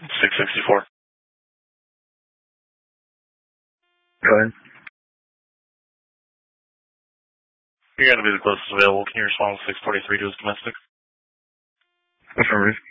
664. Go ahead. You're going to be the closest available. Can you respond with 643 to his domestic? Affirmative.